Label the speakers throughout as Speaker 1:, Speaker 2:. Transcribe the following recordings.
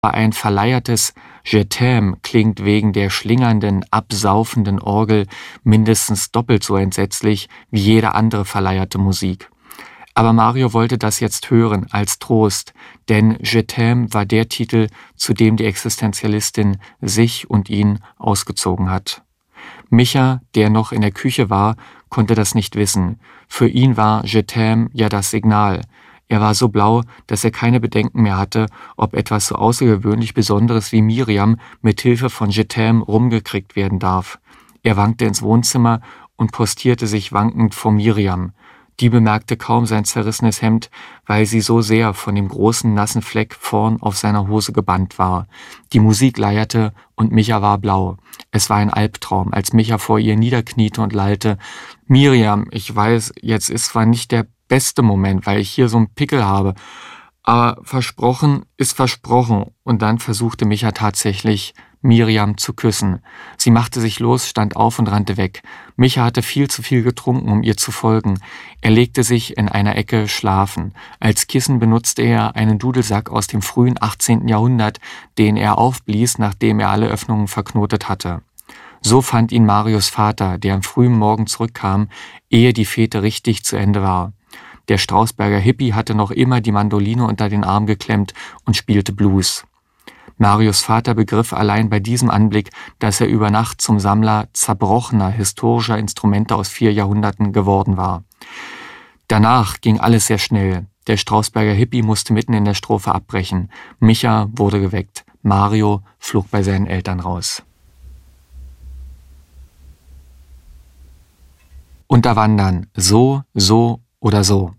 Speaker 1: Ein verleiertes Je t'aime klingt wegen der schlingernden, absaufenden Orgel mindestens doppelt so entsetzlich wie jede andere verleierte Musik. Aber Mario wollte das jetzt hören, als Trost, denn Je t'aime war der Titel, zu dem die Existenzialistin sich und ihn ausgezogen hat. Micha, der noch in der Küche war, konnte das nicht wissen. Für ihn war Je t'aime ja das Signal. Er war so blau, dass er keine Bedenken mehr hatte, ob etwas so außergewöhnlich Besonderes wie Miriam mit Hilfe von Je t'aime rumgekriegt werden darf. Er wankte ins Wohnzimmer und postierte sich wankend vor Miriam. Die bemerkte kaum sein zerrissenes Hemd, weil sie so sehr von dem großen nassen Fleck vorn auf seiner Hose gebannt war. Die Musik leierte und Micha war blau. Es war ein Albtraum, als Micha vor ihr niederkniete und lallte: »Miriam, ich weiß, jetzt ist zwar nicht der beste Moment, weil ich hier so einen Pickel habe, aber versprochen ist versprochen.« Und dann versuchte Micha tatsächlich, Miriam zu küssen. Sie machte sich los, stand auf und rannte weg. Micha hatte viel zu viel getrunken, um ihr zu folgen. Er legte sich in einer Ecke schlafen. Als Kissen benutzte er einen Dudelsack aus dem frühen 18. Jahrhundert, den er aufblies, nachdem er alle Öffnungen verknotet hatte. So fand ihn Marios Vater, der am frühen Morgen zurückkam, ehe die Fete richtig zu Ende war. Der Strausberger Hippie hatte noch immer die Mandoline unter den Arm geklemmt und spielte Blues. Marios Vater begriff allein bei diesem Anblick, dass er über Nacht zum Sammler zerbrochener historischer Instrumente aus 4 Jahrhunderten geworden war. Danach ging alles sehr schnell. Der Strausberger Hippie musste mitten in der Strophe abbrechen. Micha wurde geweckt. Mario flog bei seinen Eltern raus. Unterwandern. So, so oder so.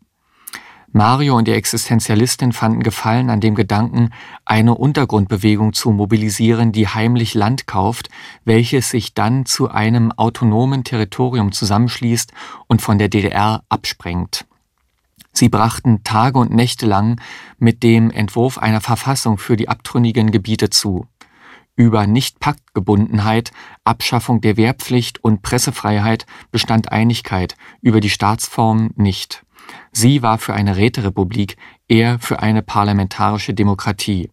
Speaker 1: Mario und die Existenzialistin fanden Gefallen an dem Gedanken, eine Untergrundbewegung zu mobilisieren, die heimlich Land kauft, welches sich dann zu einem autonomen Territorium zusammenschließt und von der DDR absprengt. Sie brachten Tage und Nächte lang mit dem Entwurf einer Verfassung für die abtrünnigen Gebiete zu. Über Nicht-Paktgebundenheit, Abschaffung der Wehrpflicht und Pressefreiheit bestand Einigkeit, über die Staatsform nicht. Sie war für eine Räterepublik, er für eine parlamentarische Demokratie.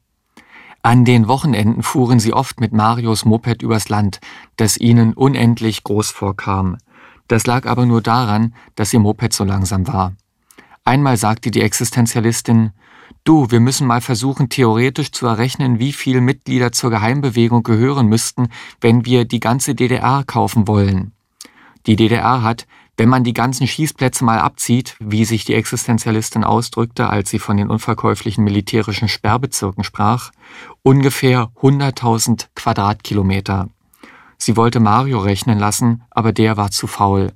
Speaker 1: An den Wochenenden fuhren sie oft mit Marios Moped übers Land, das ihnen unendlich groß vorkam. Das lag aber nur daran, dass ihr Moped so langsam war. Einmal sagte die Existenzialistin: »Du, wir müssen mal versuchen, theoretisch zu errechnen, wie viele Mitglieder zur Geheimbewegung gehören müssten, wenn wir die ganze DDR kaufen wollen.« Die DDR hat, wenn man die ganzen Schießplätze mal abzieht, wie sich die Existenzialistin ausdrückte, als sie von den unverkäuflichen militärischen Sperrbezirken sprach, ungefähr 100.000 Quadratkilometer. Sie wollte Mario rechnen lassen, aber der war zu faul.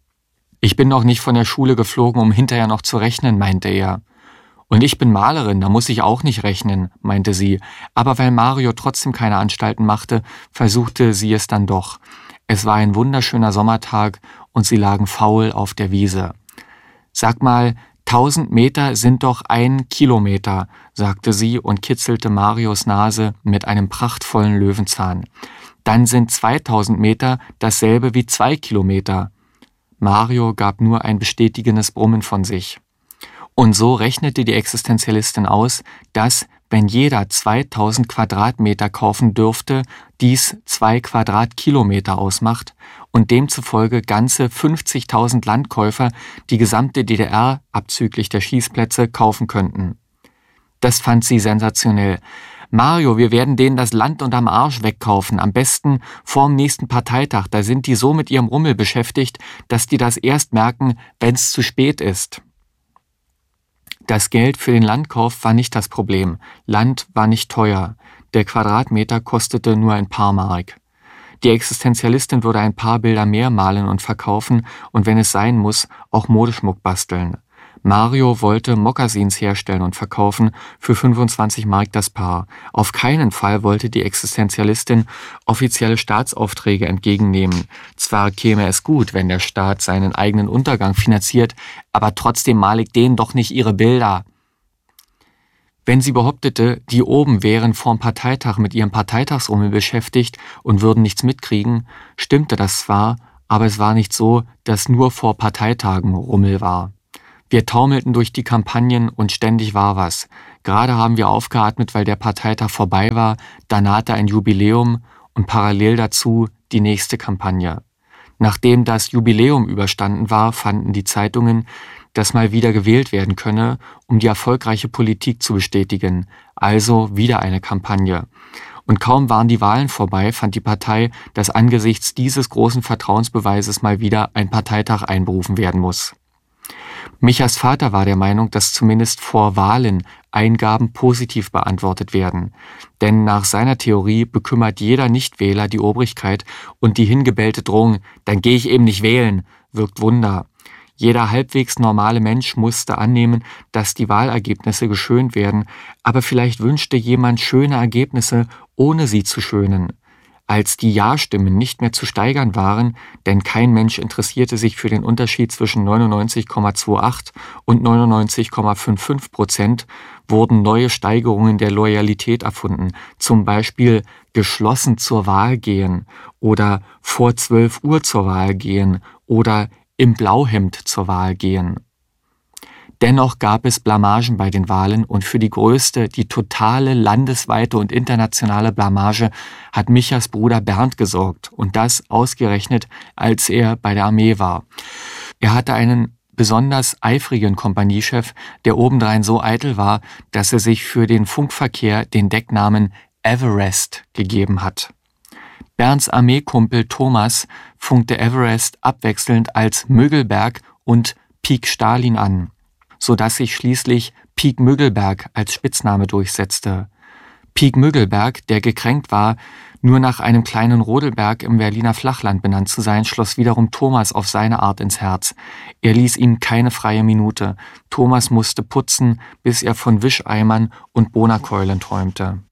Speaker 1: »Ich bin noch nicht von der Schule geflogen, um hinterher noch zu rechnen«, meinte er. »Und ich bin Malerin, da muss ich auch nicht rechnen«, meinte sie. Aber weil Mario trotzdem keine Anstalten machte, versuchte sie es dann doch. Es war ein wunderschöner Sommertag und sie lagen faul auf der Wiese. »Sag mal, 1000 Meter sind doch 1 Kilometer«, sagte sie und kitzelte Marios Nase mit einem prachtvollen Löwenzahn. »Dann sind 2000 Meter dasselbe wie 2 Kilometer.« Mario gab nur ein bestätigendes Brummen von sich. Und so rechnete die Existenzialistin aus, dass, wenn jeder 2000 Quadratmeter kaufen dürfte, dies 2 Quadratkilometer ausmacht und demzufolge ganze 50.000 Landkäufer die gesamte DDR abzüglich der Schießplätze kaufen könnten. Das fand sie sensationell. »Mario, wir werden denen das Land unterm Arsch wegkaufen, am besten vorm nächsten Parteitag, da sind die so mit ihrem Rummel beschäftigt, dass die das erst merken, wenn's zu spät ist.« Das Geld für den Landkauf war nicht das Problem. Land war nicht teuer. Der Quadratmeter kostete nur ein paar Mark. Die Existenzialistin würde ein paar Bilder mehr malen und verkaufen und wenn es sein muss, auch Modeschmuck basteln. Mario wollte Mokassins herstellen und verkaufen für 25 Mark das Paar. Auf keinen Fall wollte die Existenzialistin offizielle Staatsaufträge entgegennehmen. Zwar käme es gut, wenn der Staat seinen eigenen Untergang finanziert, aber trotzdem male ich denen doch nicht ihre Bilder. Wenn sie behauptete, die oben wären vorm Parteitag mit ihrem Parteitagsrummel beschäftigt und würden nichts mitkriegen, stimmte das zwar, aber es war nicht so, dass nur vor Parteitagen Rummel war. Wir taumelten durch die Kampagnen und ständig war was. Gerade haben wir aufgeatmet, weil der Parteitag vorbei war, da nahte ein Jubiläum und parallel dazu die nächste Kampagne. Nachdem das Jubiläum überstanden war, fanden die Zeitungen, dass mal wieder gewählt werden könne, um die erfolgreiche Politik zu bestätigen. Also wieder eine Kampagne. Und kaum waren die Wahlen vorbei, fand die Partei, dass angesichts dieses großen Vertrauensbeweises mal wieder ein Parteitag einberufen werden muss. Michas Vater war der Meinung, dass zumindest vor Wahlen Eingaben positiv beantwortet werden. Denn nach seiner Theorie bekümmert jeder Nichtwähler die Obrigkeit und die hingebellte Drohung, dann gehe ich eben nicht wählen, wirkt Wunder. Jeder halbwegs normale Mensch musste annehmen, dass die Wahlergebnisse geschönt werden, aber vielleicht wünschte jemand schöne Ergebnisse, ohne sie zu schönen. Als die Ja-Stimmen nicht mehr zu steigern waren, denn kein Mensch interessierte sich für den Unterschied zwischen 99,28 und 99,55%, wurden neue Steigerungen der Loyalität erfunden, zum Beispiel geschlossen zur Wahl gehen oder vor 12 Uhr zur Wahl gehen oder im Blauhemd zur Wahl gehen. Dennoch gab es Blamagen bei den Wahlen und für die größte, die totale landesweite und internationale Blamage hat Michas Bruder Bernd gesorgt und das ausgerechnet, als er bei der Armee war. Er hatte einen besonders eifrigen Kompaniechef, der obendrein so eitel war, dass er sich für den Funkverkehr den Decknamen Everest gegeben hat. Bernds Armeekumpel Thomas funkte Everest abwechselnd als Müggelberg und Pik Stalin an, sodass sich schließlich Pik Müggelberg als Spitzname durchsetzte. Pik Müggelberg, der gekränkt war, nur nach einem kleinen Rodelberg im Berliner Flachland benannt zu sein, schloss wiederum Thomas auf seine Art ins Herz. Er ließ ihm keine freie Minute. Thomas musste putzen, bis er von Wischeimern und Bohnerkeulen träumte.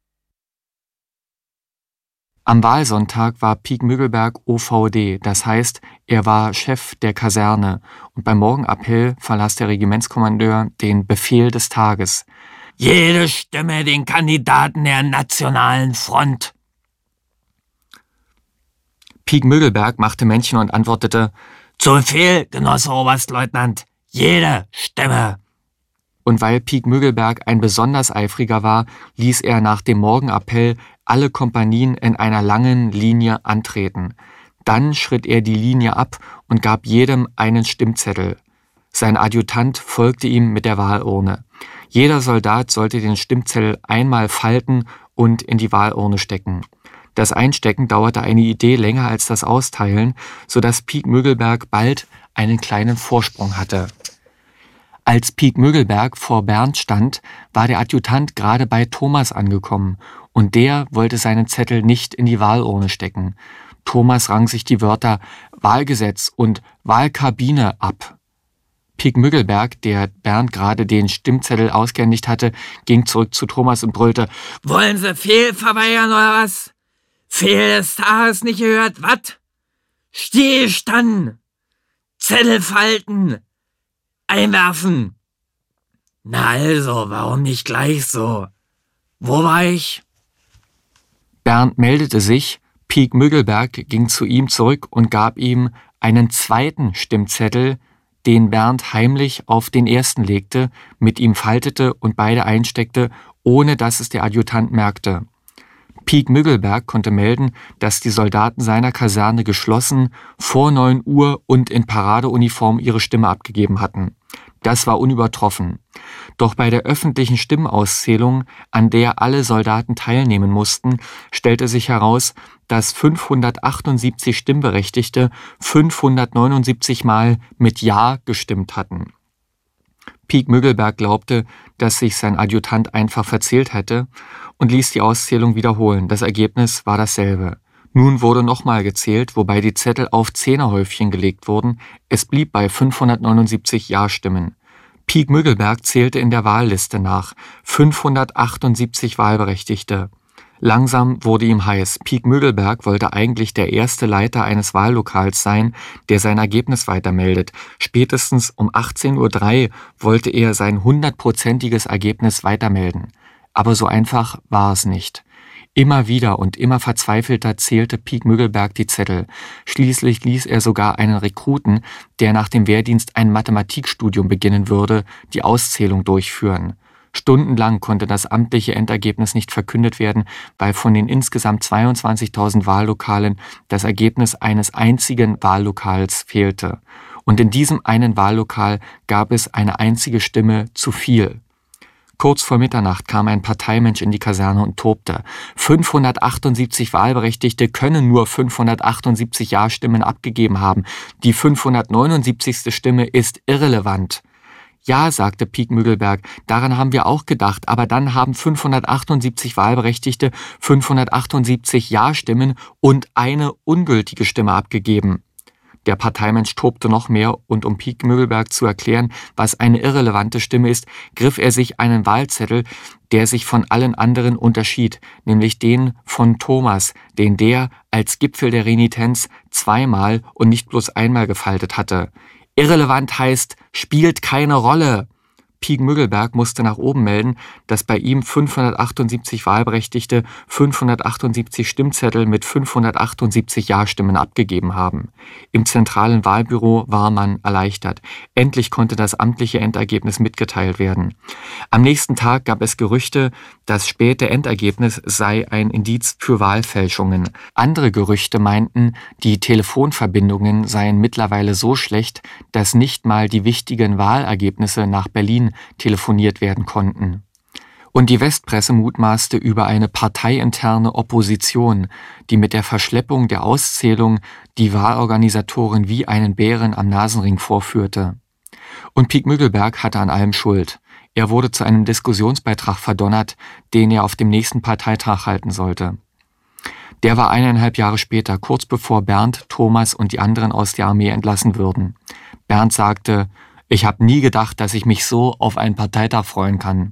Speaker 1: Am Wahlsonntag war Pik Müggelberg OVD, das heißt, er war Chef der Kaserne und beim Morgenappell verlas der Regimentskommandeur den Befehl des Tages. Jede Stimme den Kandidaten der Nationalen Front. Pik Müggelberg machte Männchen und antwortete, zu Befehl, Genosse Oberstleutnant, jede Stimme. Und weil Pik Müggelberg ein besonders eifriger war, ließ er nach dem Morgenappell alle Kompanien in einer langen Linie antreten. Dann schritt er die Linie ab und gab jedem einen Stimmzettel. Sein Adjutant folgte ihm mit der Wahlurne. Jeder Soldat sollte den Stimmzettel einmal falten und in die Wahlurne stecken. Das Einstecken dauerte eine Idee länger als das Austeilen, sodass Pik Müggelberg bald einen kleinen Vorsprung hatte. Als Pik Müggelberg vor Bernd stand, war der Adjutant gerade bei Thomas angekommen und der wollte seinen Zettel nicht in die Wahlurne stecken. Thomas rang sich die Wörter Wahlgesetz und Wahlkabine ab. Pik Müggelberg, der Bernd gerade den Stimmzettel ausgehändigt hatte, ging zurück zu Thomas und brüllte, wollen Sie Fehl verweigern oder was? Fehl des Tages nicht gehört, wat? Stillstand! Zettel falten! Einwerfen! Na also, warum nicht gleich so? Wo war ich? Bernd meldete sich, Pik Müggelberg ging zu ihm zurück und gab ihm einen zweiten Stimmzettel, den Bernd heimlich auf den ersten legte, mit ihm faltete und beide einsteckte, ohne dass es der Adjutant merkte. Pik Müggelberg konnte melden, dass die Soldaten seiner Kaserne geschlossen vor 9 Uhr und in Paradeuniform ihre Stimme abgegeben hatten. Das war unübertroffen. Doch bei der öffentlichen Stimmauszählung, an der alle Soldaten teilnehmen mussten, stellte sich heraus, dass 578 Stimmberechtigte 579 Mal mit Ja gestimmt hatten. Pik Müggelberg glaubte, dass sich sein Adjutant einfach verzählt hätte und ließ die Auszählung wiederholen. Das Ergebnis war dasselbe. Nun wurde nochmal gezählt, wobei die Zettel auf Zehnerhäufchen gelegt wurden. Es blieb bei 579 Ja-Stimmen. Pik Müggelberg zählte in der Wahlliste nach. 578 Wahlberechtigte. Langsam wurde ihm heiß. Pik Müggelberg wollte eigentlich der erste Leiter eines Wahllokals sein, der sein Ergebnis weitermeldet. Spätestens um 18:03 Uhr wollte er sein 100%iges Ergebnis weitermelden. Aber so einfach war es nicht. Immer wieder und immer verzweifelter zählte Piek Müggelberg die Zettel. Schließlich ließ er sogar einen Rekruten, der nach dem Wehrdienst ein Mathematikstudium beginnen würde, die Auszählung durchführen. Stundenlang konnte das amtliche Endergebnis nicht verkündet werden, weil von den insgesamt 22.000 Wahllokalen das Ergebnis eines einzigen Wahllokals fehlte. Und in diesem einen Wahllokal gab es eine einzige Stimme zu viel. Kurz vor Mitternacht kam ein Parteimensch in die Kaserne und tobte. 578 Wahlberechtigte können nur 578 Ja-Stimmen abgegeben haben. Die 579. Stimme ist irrelevant. Ja, sagte Piek Müggelberg, daran haben wir auch gedacht, aber dann haben 578 Wahlberechtigte 578 Ja-Stimmen und eine ungültige Stimme abgegeben. Der Parteimensch tobte noch mehr und um Piek Müggelberg zu erklären, was eine irrelevante Stimme ist, griff er sich einen Wahlzettel, der sich von allen anderen unterschied, nämlich den von Thomas, den der als Gipfel der Renitenz zweimal und nicht bloß einmal gefaltet hatte. Irrelevant heißt, spielt keine Rolle. Piek Müggelberg musste nach oben melden, dass bei ihm 578 Wahlberechtigte 578 Stimmzettel mit 578 Ja-Stimmen abgegeben haben. Im zentralen Wahlbüro war man erleichtert. Endlich konnte das amtliche Endergebnis mitgeteilt werden. Am nächsten Tag gab es Gerüchte, das späte Endergebnis sei ein Indiz für Wahlfälschungen. Andere Gerüchte meinten, die Telefonverbindungen seien mittlerweile so schlecht, dass nicht mal die wichtigen Wahlergebnisse nach Berlin telefoniert werden konnten. Und die Westpresse mutmaßte über eine parteiinterne Opposition, die mit der Verschleppung der Auszählung die Wahlorganisatoren wie einen Bären am Nasenring vorführte. Und Piek Müggelberg hatte an allem Schuld. Er wurde zu einem Diskussionsbeitrag verdonnert, den er auf dem nächsten Parteitag halten sollte. Der war 1,5 Jahre später, kurz bevor Bernd, Thomas und die anderen aus der Armee entlassen würden. Bernd sagte: Ich habe nie gedacht, dass ich mich so auf einen Parteitag freuen kann.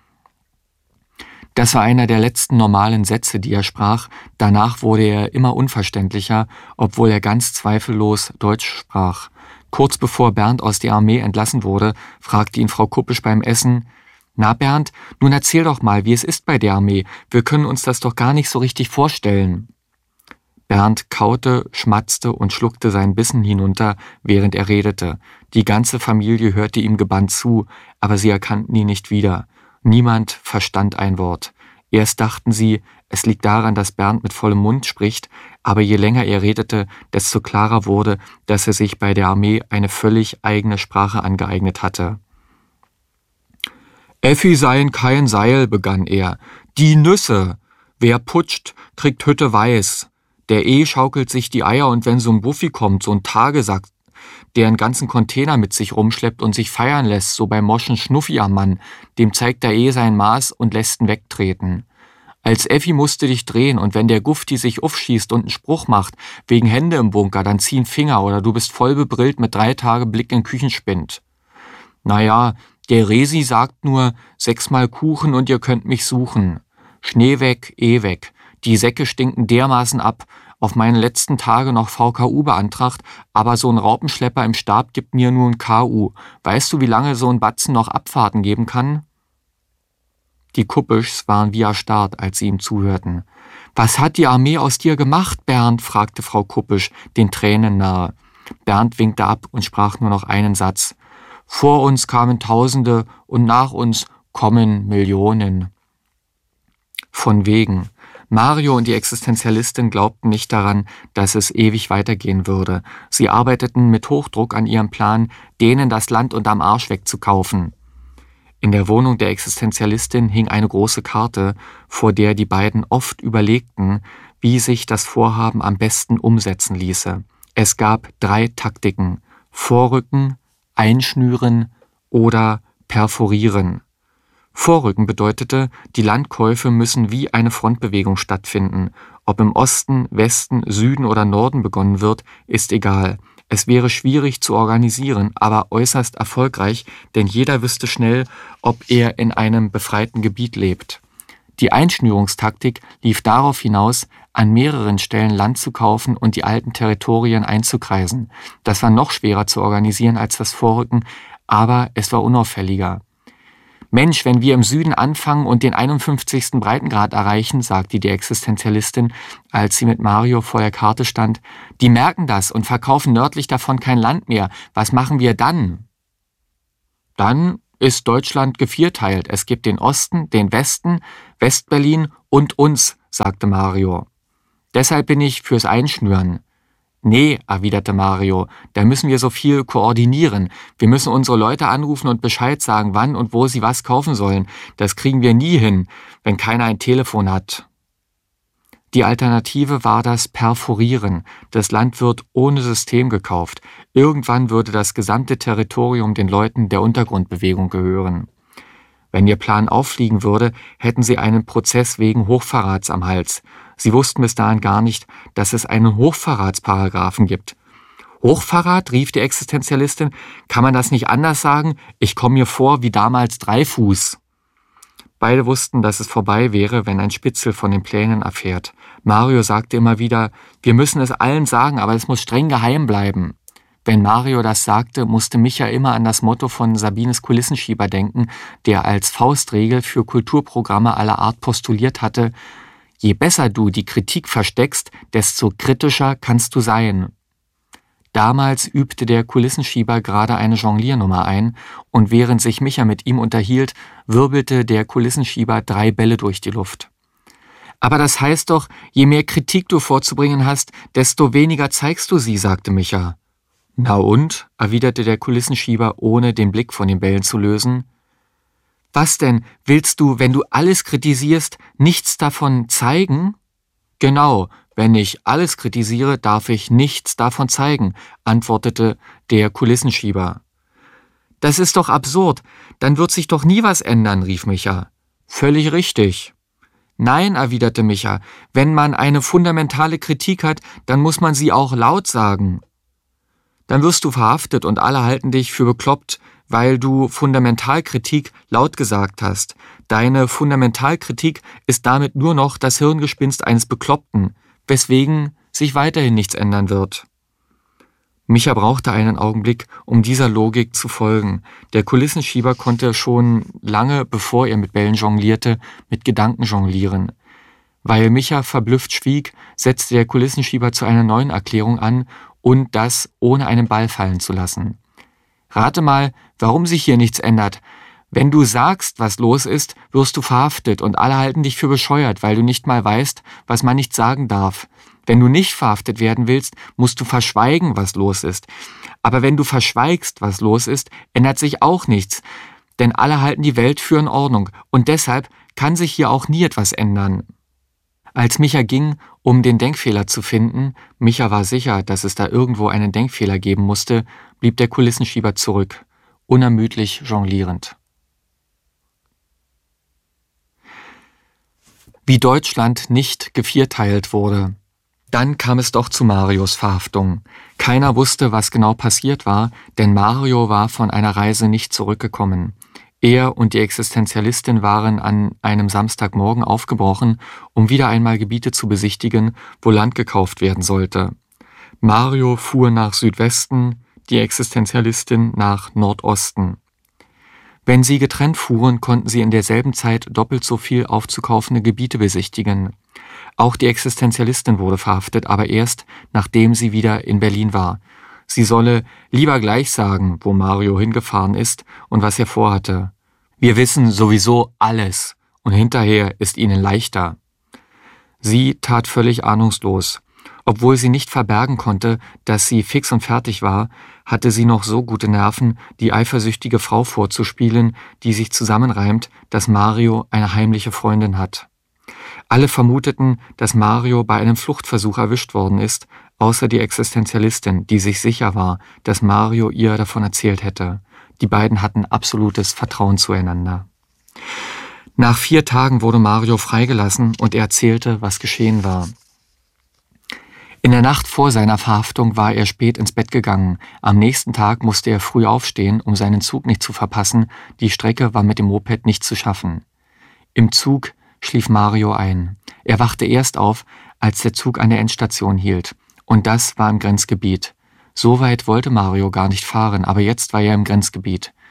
Speaker 1: Das war einer der letzten normalen Sätze, die er sprach. Danach wurde er immer unverständlicher, obwohl er ganz zweifellos Deutsch sprach. Kurz bevor Bernd aus der Armee entlassen wurde, fragte ihn Frau Kuppisch beim Essen: Na Bernd, nun erzähl doch mal, wie es ist bei der Armee. Wir können uns das doch gar nicht so richtig vorstellen. Bernd kaute, schmatzte und schluckte seinen Bissen hinunter, während er redete. Die ganze Familie hörte ihm gebannt zu, aber sie erkannten ihn nicht wieder. Niemand verstand ein Wort. Erst dachten sie, es liegt daran, dass Bernd mit vollem Mund spricht, aber je länger er redete, desto klarer wurde, dass er sich bei der Armee eine völlig eigene Sprache angeeignet hatte. »Effi seien kein Seil«, begann er. »Die Nüsse! Wer putscht, kriegt Hütte weiß. Der schaukelt sich die Eier und wenn so ein Buffi kommt, so ein Tagesack, der einen ganzen Container mit sich rumschleppt und sich feiern lässt, so bei Moschen Schnuffi am Mann, dem zeigt der sein Maß und lässt ihn wegtreten. Als Effi musste dich drehen und wenn der Gufti sich aufschießt und einen Spruch macht, wegen Hände im Bunker, dann zieh einen Finger oder du bist voll bebrillt mit 3 Tage Blick in Küchenspind. Naja, der Resi sagt nur, 6-mal Kuchen und ihr könnt mich suchen. Schnee weg, weg. Die Säcke stinken dermaßen ab, auf meine letzten Tage noch VKU beantragt, aber so ein Raupenschlepper im Stab gibt mir nur ein KU. Weißt du, wie lange so ein Batzen noch Abfahrten geben kann? Die Kuppischs waren wie erstarrt, als sie ihm zuhörten. »Was hat die Armee aus dir gemacht, Bernd?« fragte Frau Kuppisch, den Tränen nahe. Bernd winkte ab und sprach nur noch einen Satz. »Vor uns kamen Tausende und nach uns kommen Millionen.« Von wegen. Mario und die Existenzialistin glaubten nicht daran, dass es ewig weitergehen würde. Sie arbeiteten mit Hochdruck an ihrem Plan, denen das Land unterm Arsch wegzukaufen. In der Wohnung der Existenzialistin hing eine große Karte, vor der die beiden oft überlegten, wie sich das Vorhaben am besten umsetzen ließe. Es gab 3 Taktiken: Vorrücken, Einschnüren oder Perforieren. Vorrücken bedeutete, die Landkäufe müssen wie eine Frontbewegung stattfinden. Ob im Osten, Westen, Süden oder Norden begonnen wird, ist egal. Es wäre schwierig zu organisieren, aber äußerst erfolgreich, denn jeder wüsste schnell, ob er in einem befreiten Gebiet lebt. Die Einschnürungstaktik lief darauf hinaus, an mehreren Stellen Land zu kaufen und die alten Territorien einzukreisen. Das war noch schwerer zu organisieren als das Vorrücken, aber es war unauffälliger. Mensch, wenn wir im Süden anfangen und den 51. Breitengrad erreichen, sagte die Existenzialistin, als sie mit Mario vor der Karte stand, die merken das und verkaufen nördlich davon kein Land mehr. Was machen wir dann? Dann ist Deutschland gevierteilt. Es gibt den Osten, den Westen, Westberlin und uns, sagte Mario. Deshalb bin ich fürs Einschnüren. Nee, erwiderte Mario, da müssen wir so viel koordinieren. Wir müssen unsere Leute anrufen und Bescheid sagen, wann und wo sie was kaufen sollen. Das kriegen wir nie hin, wenn keiner ein Telefon hat. Die Alternative war das Perforieren. Das Land wird ohne System gekauft. Irgendwann würde das gesamte Territorium den Leuten der Untergrundbewegung gehören. Wenn ihr Plan auffliegen würde, hätten sie einen Prozess wegen Hochverrats am Hals. Sie wussten bis dahin gar nicht, dass es einen Hochverratsparagraphen gibt. Hochverrat, rief die Existenzialistin, kann man das nicht anders sagen? Ich komme mir vor wie damals Dreifuß. Beide wussten, dass es vorbei wäre, wenn ein Spitzel von den Plänen erfährt. Mario sagte immer wieder, wir müssen es allen sagen, aber es muss streng geheim bleiben. Wenn Mario das sagte, musste Micha immer an das Motto von Sabines Kulissenschieber denken, der als Faustregel für Kulturprogramme aller Art postuliert hatte, je besser du die Kritik versteckst, desto kritischer kannst du sein. Damals übte der Kulissenschieber gerade eine Jongliernummer ein und während sich Micha mit ihm unterhielt, wirbelte der Kulissenschieber 3 Bälle durch die Luft. Aber das heißt doch, je mehr Kritik du vorzubringen hast, desto weniger zeigst du sie, sagte Micha. Na und? Erwiderte der Kulissenschieber, ohne den Blick von den Bällen zu lösen. Was denn, willst du, wenn du alles kritisierst, nichts davon zeigen? Genau, wenn ich alles kritisiere, darf ich nichts davon zeigen, antwortete der Kulissenschieber. Das ist doch absurd, dann wird sich doch nie was ändern, rief Micha. Völlig richtig. Nein, erwiderte Micha, wenn man eine fundamentale Kritik hat, dann muss man sie auch laut sagen. Dann wirst du verhaftet und alle halten dich für bekloppt, weil du Fundamentalkritik laut gesagt hast. Deine Fundamentalkritik ist damit nur noch das Hirngespinst eines Bekloppten, weswegen sich weiterhin nichts ändern wird. Micha brauchte einen Augenblick, um dieser Logik zu folgen. Der Kulissenschieber konnte schon lange, bevor er mit Bällen jonglierte, mit Gedanken jonglieren. Weil Micha verblüfft schwieg, setzte der Kulissenschieber zu einer neuen Erklärung an und das ohne einen Ball fallen zu lassen. Rate mal, warum sich hier nichts ändert. Wenn du sagst, was los ist, wirst du verhaftet und alle halten dich für bescheuert, weil du nicht mal weißt, was man nicht sagen darf. Wenn du nicht verhaftet werden willst, musst du verschweigen, was los ist. Aber wenn du verschweigst, was los ist, ändert sich auch nichts, denn alle halten die Welt für in Ordnung und deshalb kann sich hier auch nie etwas ändern. Als Micha ging, um den Denkfehler zu finden, Micha war sicher, dass es da irgendwo einen Denkfehler geben musste, blieb der Kulissenschieber zurück, unermüdlich jonglierend. Wie Deutschland nicht gevierteilt wurde. Dann kam es doch zu Marios Verhaftung. Keiner wusste, was genau passiert war, denn Mario war von einer Reise nicht zurückgekommen. Er und die Existenzialistin waren an einem Samstagmorgen aufgebrochen, um wieder einmal Gebiete zu besichtigen, wo Land gekauft werden sollte. Mario fuhr nach Südwesten, die Existenzialistin nach Nordosten. Wenn sie getrennt fuhren, konnten sie in derselben Zeit doppelt so viel aufzukaufende Gebiete besichtigen. Auch die Existenzialistin wurde verhaftet, aber erst, nachdem sie wieder in Berlin war. Sie solle lieber gleich sagen, wo Mario hingefahren ist und was er vorhatte. Wir wissen sowieso alles und hinterher ist ihnen leichter. Sie tat völlig ahnungslos. Obwohl sie nicht verbergen konnte, dass sie fix und fertig war, hatte sie noch so gute Nerven, die eifersüchtige Frau vorzuspielen, die sich zusammenreimt, dass Mario eine heimliche Freundin hat. Alle vermuteten, dass Mario bei einem Fluchtversuch erwischt worden ist, außer die Existenzialistin, die sich sicher war, dass Mario ihr davon erzählt hätte. Die beiden hatten absolutes Vertrauen zueinander. Nach 4 Tagen wurde Mario freigelassen und er erzählte, was geschehen war. In der Nacht vor seiner Verhaftung war er spät ins Bett gegangen. Am nächsten Tag musste er früh aufstehen, um seinen Zug nicht zu verpassen. Die Strecke war mit dem Moped nicht zu schaffen. Im Zug schlief Mario ein. Er wachte erst auf, als der Zug an der Endstation hielt. Und das war im Grenzgebiet. So weit wollte Mario gar nicht fahren, aber jetzt war er im Grenzgebiet.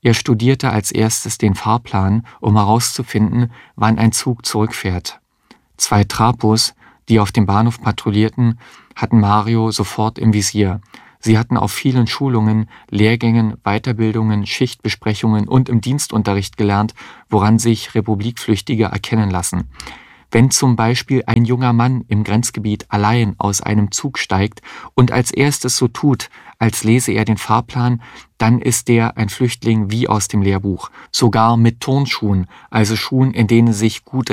Speaker 1: Er studierte als erstes den Fahrplan, um herauszufinden, wann ein Zug zurückfährt. 2 Trapos, die auf dem Bahnhof patrouillierten, hatten Mario sofort im Visier. Sie hatten auf vielen Schulungen, Lehrgängen, Weiterbildungen, Schichtbesprechungen und im Dienstunterricht gelernt, woran sich Republikflüchtige erkennen lassen. Wenn zum Beispiel ein junger Mann im Grenzgebiet allein aus einem Zug steigt und als erstes so tut, als lese er den Fahrplan, dann ist der ein Flüchtling wie aus dem Lehrbuch, sogar mit Turnschuhen, also Schuhen, in denen sich gut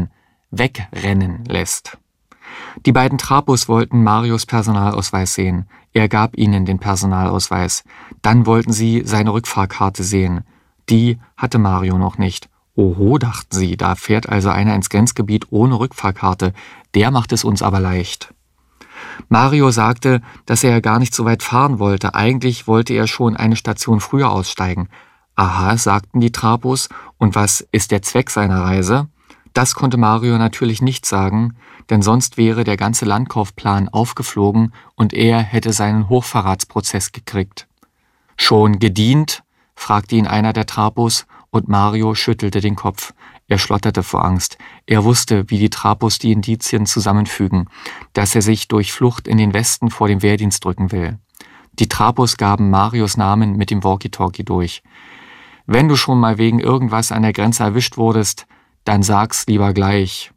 Speaker 1: wegrennen lässt. Die beiden Trapos wollten Marios Personalausweis sehen. Er gab ihnen den Personalausweis. Dann wollten sie seine Rückfahrkarte sehen. Die hatte Mario noch nicht. Oho, dachten sie, da fährt also einer ins Grenzgebiet ohne Rückfahrkarte. Der macht es uns aber leicht. Mario sagte, dass er gar nicht so weit fahren wollte. Eigentlich wollte er schon eine Station früher aussteigen. Aha, sagten die Trapos, und was ist der Zweck seiner Reise? Das konnte Mario natürlich nicht sagen, denn sonst wäre der ganze Landkaufplan aufgeflogen und er hätte seinen Hochverratsprozess gekriegt. »Schon gedient?« fragte ihn einer der Trapos, und Mario schüttelte den Kopf. Er schlotterte vor Angst. Er wusste, wie die Trapos die Indizien zusammenfügen, dass er sich durch Flucht in den Westen vor dem Wehrdienst drücken will. Die Trapos gaben Marios Namen mit dem Walkie-Talkie durch. »Wenn du schon mal wegen irgendwas an der Grenze erwischt wurdest, dann sag's lieber gleich.«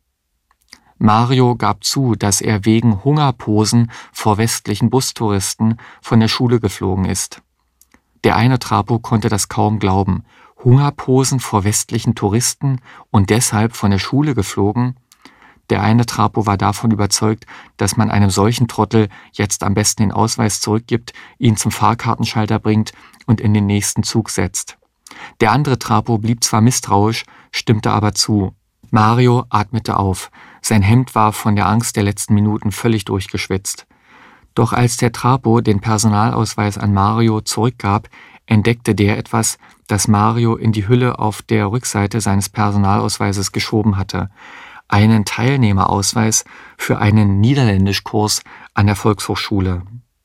Speaker 1: Mario gab zu, dass er wegen Hungerposen vor westlichen Bustouristen von der Schule geflogen ist. Der eine Trapo konnte das kaum glauben. Hungerposen vor westlichen Touristen und deshalb von der Schule geflogen? Der eine Trapo war davon überzeugt, dass man einem solchen Trottel jetzt am besten den Ausweis zurückgibt, ihn zum Fahrkartenschalter bringt und in den nächsten Zug setzt. Der andere Trapo blieb zwar misstrauisch, stimmte aber zu. Mario atmete auf. Sein Hemd war von der Angst der letzten Minuten völlig durchgeschwitzt. Doch als der Trapo den Personalausweis an Mario zurückgab, entdeckte der etwas, das Mario in die Hülle auf der Rückseite seines Personalausweises geschoben hatte. Einen Teilnehmerausweis für einen Niederländischkurs an der Volkshochschule.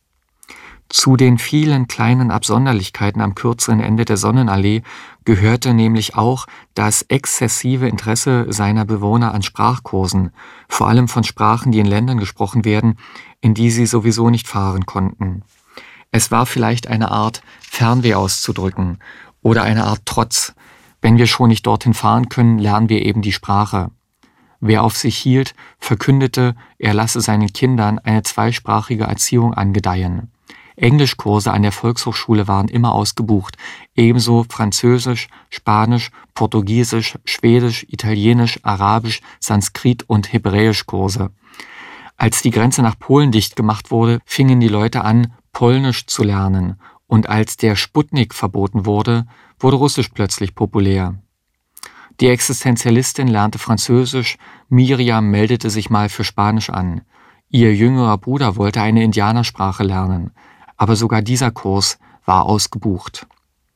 Speaker 1: Zu den vielen kleinen Absonderlichkeiten am kürzeren Ende der Sonnenallee gehörte nämlich auch das exzessive Interesse seiner Bewohner an Sprachkursen, vor allem von Sprachen, die in Ländern gesprochen werden, in die sie sowieso nicht fahren konnten. Es war vielleicht eine Art Fernweh auszudrücken oder eine Art Trotz. Wenn wir schon nicht dorthin fahren können, lernen wir eben die Sprache. Wer auf sich hielt, verkündete, er lasse seinen Kindern eine zweisprachige Erziehung angedeihen. Englischkurse an der Volkshochschule waren immer ausgebucht, ebenso Französisch, Spanisch, Portugiesisch, Schwedisch, Italienisch, Arabisch, Sanskrit und Hebräischkurse. Als die Grenze nach Polen dicht gemacht wurde, fingen die Leute an, Polnisch zu lernen, und als der Sputnik verboten wurde, wurde Russisch plötzlich populär. Die Existenzialistin lernte Französisch, Miriam meldete sich mal für Spanisch an. Ihr jüngerer Bruder wollte eine Indianersprache lernen, aber sogar dieser Kurs war ausgebucht.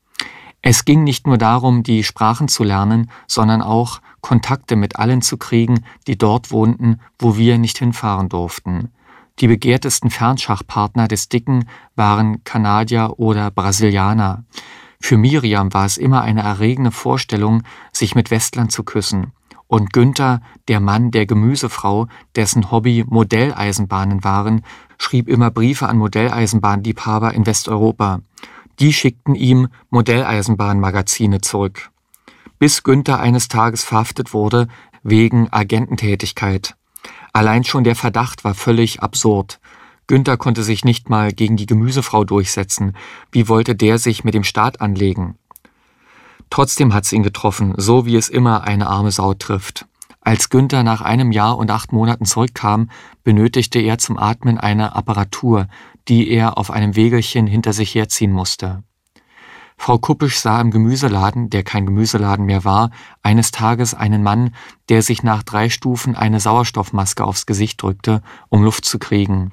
Speaker 1: Es ging nicht nur darum, die Sprachen zu lernen, sondern auch Kontakte mit allen zu kriegen, die dort wohnten, wo wir nicht hinfahren durften. Die begehrtesten Fernschachpartner des Dicken waren Kanadier oder Brasilianer. Für Miriam war es immer eine erregende Vorstellung, sich mit Westlern zu küssen. Und Günther, der Mann der Gemüsefrau, dessen Hobby Modelleisenbahnen waren, schrieb immer Briefe an Modelleisenbahnliebhaber in Westeuropa. Die schickten ihm Modelleisenbahnmagazine zurück. Bis Günther eines Tages verhaftet wurde wegen Agententätigkeit. Allein schon der Verdacht war völlig absurd. Günther konnte sich nicht mal gegen die Gemüsefrau durchsetzen. Wie wollte der sich mit dem Staat anlegen? Trotzdem hat's ihn getroffen, so wie es immer eine arme Sau trifft. Als Günther nach 1 Jahr und 8 Monaten zurückkam, benötigte er zum Atmen eine Apparatur, die er auf einem Wägelchen hinter sich herziehen musste. Frau Kuppisch sah im Gemüseladen, der kein Gemüseladen mehr war, eines Tages einen Mann, der sich nach 3 Stufen eine Sauerstoffmaske aufs Gesicht drückte, um Luft zu kriegen.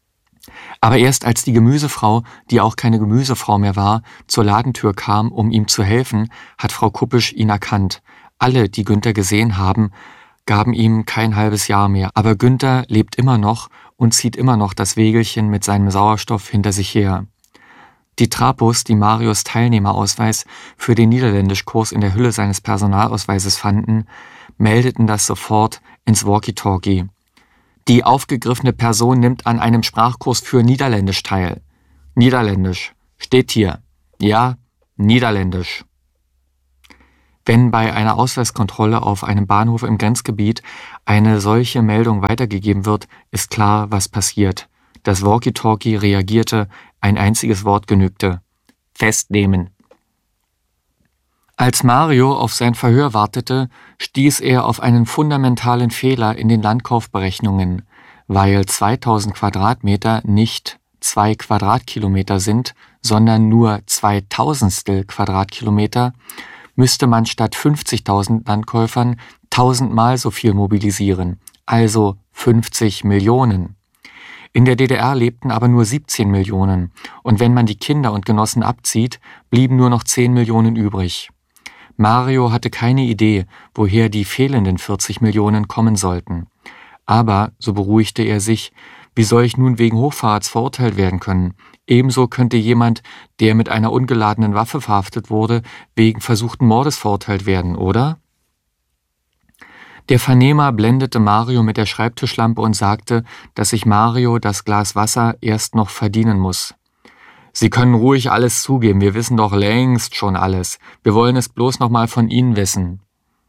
Speaker 1: Aber erst als die Gemüsefrau, die auch keine Gemüsefrau mehr war, zur Ladentür kam, um ihm zu helfen, hat Frau Kuppisch ihn erkannt. Alle, die Günther gesehen haben, gaben ihm kein halbes Jahr mehr. Aber Günther lebt immer noch und zieht immer noch das Wägelchen mit seinem Sauerstoff hinter sich her. Die Trapos, die Marios Teilnehmerausweis für den Niederländischkurs in der Hülle seines Personalausweises fanden, meldeten das sofort ins Walkie-Talkie. Die aufgegriffene Person nimmt an einem Sprachkurs für Niederländisch teil. Niederländisch. Steht hier. Ja, Niederländisch. Wenn bei einer Ausweiskontrolle auf einem Bahnhof im Grenzgebiet eine solche Meldung weitergegeben wird, ist klar, was passiert. Das Walkie-Talkie reagierte, ein einziges Wort genügte. Festnehmen. Als Mario auf sein Verhör wartete, stieß er auf einen fundamentalen Fehler in den Landkaufberechnungen. Weil 2000 Quadratmeter nicht 2 Quadratkilometer sind, sondern nur 2000stel Quadratkilometer, müsste man statt 50.000 Landkäufern 1000-mal so viel mobilisieren, also 50 Millionen. In der DDR lebten aber nur 17 Millionen und wenn man die Kinder und Genossen abzieht, blieben nur noch 10 Millionen übrig. Mario hatte keine Idee, woher die fehlenden 40 Millionen kommen sollten. Aber, so beruhigte er sich, wie soll ich nun wegen Hochverrats verurteilt werden können? Ebenso könnte jemand, der mit einer ungeladenen Waffe verhaftet wurde, wegen versuchten Mordes verurteilt werden, oder? Der Vernehmer blendete Mario mit der Schreibtischlampe und sagte, dass sich Mario das Glas Wasser erst noch verdienen muss. Sie können ruhig alles zugeben, wir wissen doch längst schon alles. Wir wollen es bloß noch mal von Ihnen wissen.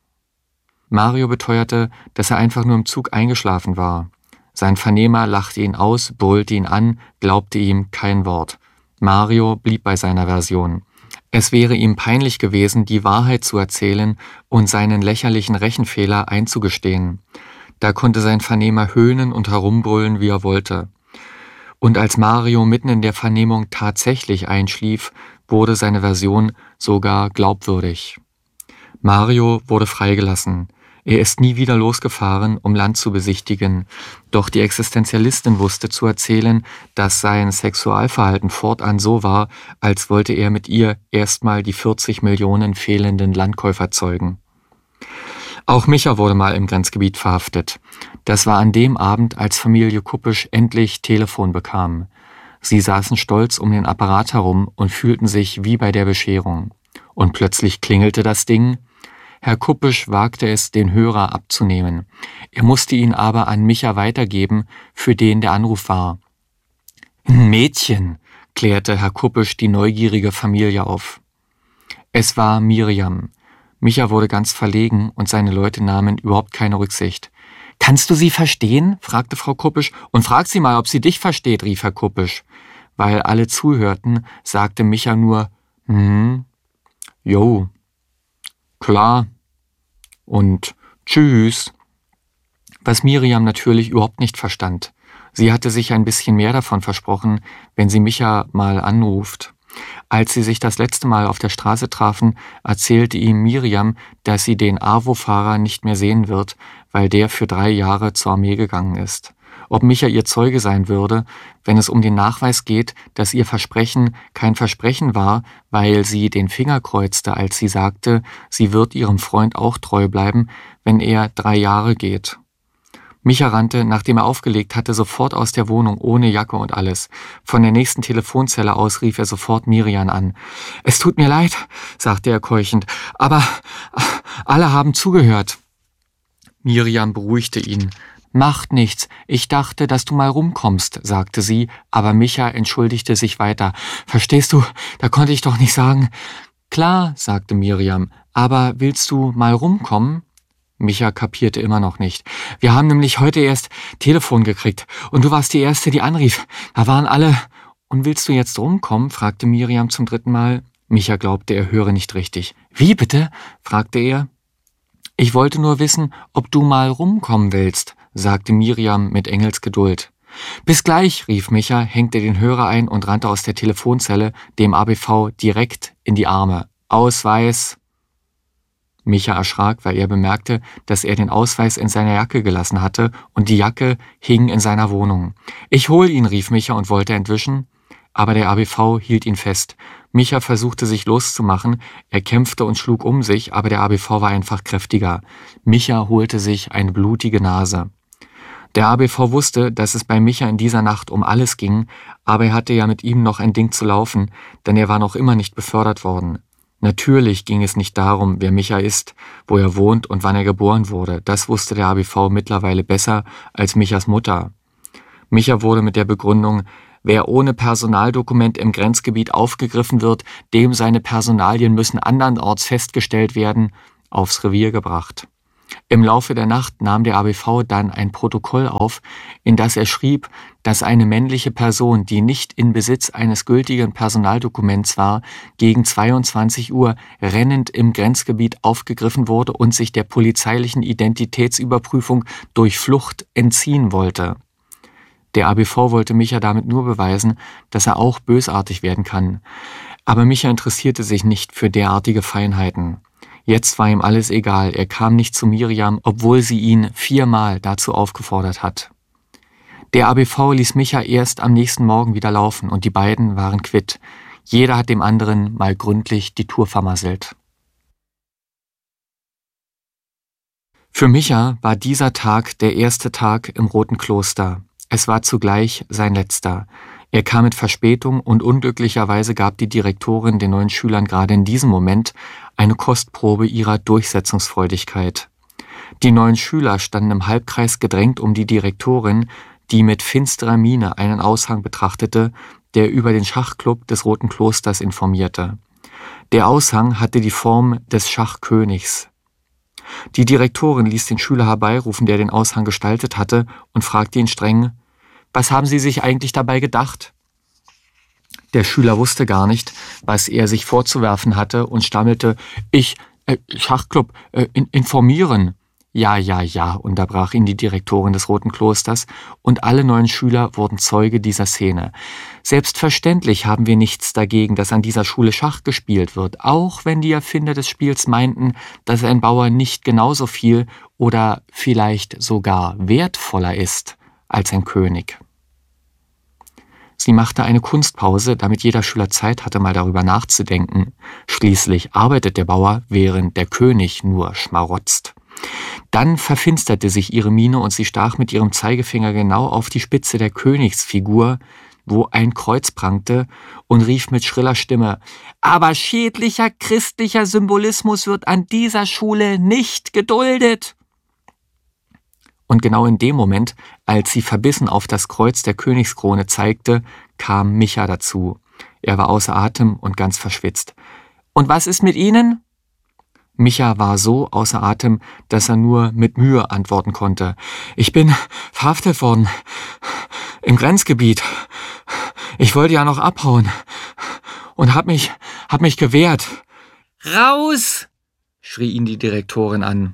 Speaker 1: Mario beteuerte, dass er einfach nur im Zug eingeschlafen war. Sein Vernehmer lachte ihn aus, brüllte ihn an, glaubte ihm kein Wort. Mario blieb bei seiner Version. Es wäre ihm peinlich gewesen, die Wahrheit zu erzählen und seinen lächerlichen Rechenfehler einzugestehen. Da konnte sein Vernehmer höhnen und herumbrüllen, wie er wollte. Und als Mario mitten in der Vernehmung tatsächlich einschlief, wurde seine Version sogar glaubwürdig. Mario wurde freigelassen. Er ist nie wieder losgefahren, um Land zu besichtigen. Doch die Existenzialistin wusste zu erzählen, dass sein Sexualverhalten fortan so war, als wollte er mit ihr erstmal die 40 Millionen fehlenden Landkäufer zeugen. Auch Micha wurde mal im Grenzgebiet verhaftet. Das war an dem Abend, als Familie Kuppisch endlich Telefon bekam. Sie saßen stolz um den Apparat herum und fühlten sich wie bei der Bescherung. Und plötzlich klingelte das Ding. Herr Kuppisch wagte es, den Hörer abzunehmen. Er musste ihn aber an Micha weitergeben, für den der Anruf war. »Ein Mädchen«, klärte Herr Kuppisch die neugierige Familie auf. Es war Miriam. Micha wurde ganz verlegen und seine Leute nahmen überhaupt keine Rücksicht. »Kannst du sie verstehen?« fragte Frau Kuppisch. »Und frag sie mal, ob sie dich versteht«, rief Herr Kuppisch. Weil alle zuhörten, sagte Micha nur, jo, klar und tschüss, was Miriam natürlich überhaupt nicht verstand. Sie hatte sich ein bisschen mehr davon versprochen, wenn sie Micha mal anruft. Als sie sich das letzte Mal auf der Straße trafen, erzählte ihm Miriam, dass sie den AWO-Fahrer nicht mehr sehen wird, weil der für 3 Jahre zur Armee gegangen ist. Ob Micha ihr Zeuge sein würde, wenn es um den Nachweis geht, dass ihr Versprechen kein Versprechen war, weil sie den Finger kreuzte, als sie sagte, sie wird ihrem Freund auch treu bleiben, wenn er 3 Jahre geht. Micha rannte, nachdem er aufgelegt hatte, sofort aus der Wohnung, ohne Jacke und alles. Von der nächsten Telefonzelle aus rief er sofort Miriam an. »Es tut mir leid«, sagte er keuchend, »aber alle haben zugehört.« Miriam beruhigte ihn. »Macht nichts, ich dachte, dass du mal rumkommst«, sagte sie, aber Micha entschuldigte sich weiter. »Verstehst du, da konnte ich doch nicht sagen.« »Klar«, sagte Miriam, »aber willst du mal rumkommen?« Micha kapierte immer noch nicht. »Wir haben nämlich heute erst Telefon gekriegt und du warst die Erste, die anrief. Da waren alle...« »Und willst du jetzt rumkommen?« fragte Miriam zum 3. Mal. Micha glaubte, er höre nicht richtig. »Wie bitte?« fragte er. »Ich wollte nur wissen, ob du mal rumkommen willst«, sagte Miriam mit Engelsgeduld. »Bis gleich«, rief Micha, hängte den Hörer ein und rannte aus der Telefonzelle dem ABV direkt in die Arme. »Ausweis!« Micha erschrak, weil er bemerkte, dass er den Ausweis in seiner Jacke gelassen hatte und die Jacke hing in seiner Wohnung. »Ich hol ihn«, rief Micha und wollte entwischen, aber der ABV hielt ihn fest. Micha versuchte sich loszumachen, er kämpfte und schlug um sich, aber der ABV war einfach kräftiger. Micha holte sich eine blutige Nase. Der ABV wusste, dass es bei Micha in dieser Nacht um alles ging, aber er hatte ja mit ihm noch ein Ding zu laufen, denn er war noch immer nicht befördert worden. Natürlich ging es nicht darum, wer Micha ist, wo er wohnt und wann er geboren wurde. Das wusste der ABV mittlerweile besser als Michas Mutter. Micha wurde mit der Begründung, wer ohne Personaldokument im Grenzgebiet aufgegriffen wird, dem seine Personalien müssen andernorts festgestellt werden, aufs Revier gebracht. Im Laufe der Nacht nahm der ABV dann ein Protokoll auf, in das er schrieb, dass eine männliche Person, die nicht in Besitz eines gültigen Personaldokuments war, gegen 22 Uhr rennend im Grenzgebiet aufgegriffen wurde und sich der polizeilichen Identitätsüberprüfung durch Flucht entziehen wollte. Der ABV wollte Micha damit nur beweisen, dass er auch bösartig werden kann. Aber Micha interessierte sich nicht für derartige Feinheiten. Jetzt war ihm alles egal, er kam nicht zu Miriam, obwohl sie ihn 4-mal dazu aufgefordert hat. Der ABV ließ Micha erst am nächsten Morgen wieder laufen und die beiden waren quitt. Jeder hat dem anderen mal gründlich die Tour vermasselt. Für Micha war dieser Tag der erste Tag im Roten Kloster. Es war zugleich sein letzter. Er kam mit Verspätung und unglücklicherweise gab die Direktorin den neuen Schülern gerade in diesem Moment eine Kostprobe ihrer Durchsetzungsfreudigkeit. Die neuen Schüler standen im Halbkreis gedrängt um die Direktorin, die mit finsterer Miene einen Aushang betrachtete, der über den Schachclub des Roten Klosters informierte. Der Aushang hatte die Form des Schachkönigs. Die Direktorin ließ den Schüler herbeirufen, der den Aushang gestaltet hatte, und fragte ihn streng: Was haben Sie sich eigentlich dabei gedacht? Der Schüler wusste gar nicht, was er sich vorzuwerfen hatte und stammelte: Schachclub, informieren. Ja, unterbrach ihn die Direktorin des Roten Klosters, und alle neuen Schüler wurden Zeuge dieser Szene. Selbstverständlich haben wir nichts dagegen, dass an dieser Schule Schach gespielt wird, auch wenn die Erfinder des Spiels meinten, dass ein Bauer nicht genauso viel oder vielleicht sogar wertvoller ist als ein König. Sie machte eine Kunstpause, damit jeder Schüler Zeit hatte, mal darüber nachzudenken. Schließlich arbeitet der Bauer, während der König nur schmarotzt. Dann verfinsterte sich ihre Miene und sie stach mit ihrem Zeigefinger genau auf die Spitze der Königsfigur, wo ein Kreuz prangte, und rief mit schriller Stimme: Aber schädlicher christlicher Symbolismus wird an dieser Schule nicht geduldet! Und genau in dem Moment, als sie verbissen auf das Kreuz der Königskrone zeigte, kam Micha dazu. Er war außer Atem und ganz verschwitzt. »Und was ist mit Ihnen?« Micha war so außer Atem, dass er nur mit Mühe antworten konnte. »Ich bin verhaftet worden. Im Grenzgebiet. Ich wollte ja noch abhauen. Und hab mich gewehrt.« »Raus!« schrie ihn die Direktorin an.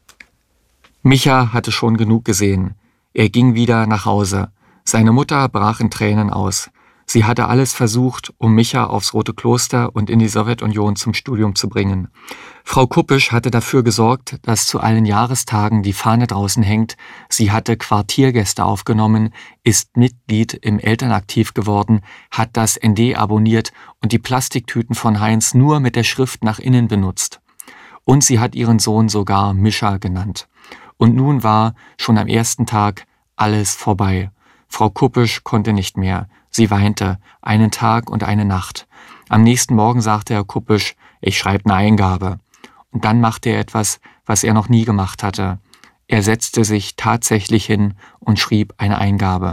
Speaker 1: Micha hatte schon genug gesehen. Er ging wieder nach Hause. Seine Mutter brach in Tränen aus. Sie hatte alles versucht, um Micha aufs Rote Kloster und in die Sowjetunion zum Studium zu bringen. Frau Kuppisch hatte dafür gesorgt, dass zu allen Jahrestagen die Fahne draußen hängt. Sie hatte Quartiergäste aufgenommen, ist Mitglied im Elternaktiv geworden, hat das ND abonniert und die Plastiktüten von Heinz nur mit der Schrift nach innen benutzt. Und sie hat ihren Sohn sogar Mischa genannt. Und nun war schon am ersten Tag alles vorbei. Frau Kuppisch konnte nicht mehr. Sie weinte, einen Tag und eine Nacht. Am nächsten Morgen sagte Herr Kuppisch: Ich schreibe eine Eingabe. Und dann machte er etwas, was er noch nie gemacht hatte. Er setzte sich tatsächlich hin und schrieb eine Eingabe.